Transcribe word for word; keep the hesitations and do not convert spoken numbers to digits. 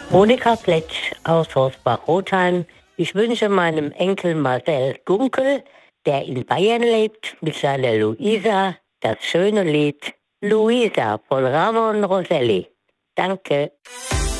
Monika Pletsch aus Horsbach-Rotheim. Ich wünsche meinem Enkel Marcel Gunkel, der in Bayern lebt, mit seiner Luisa das schöne Lied Luisa von Ramon Roselli. Danke.